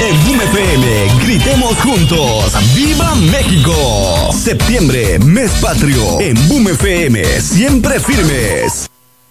En Boom FM, gritemos juntos, ¡Viva México! Septiembre, mes patrio. En Boom FM, siempre firmes.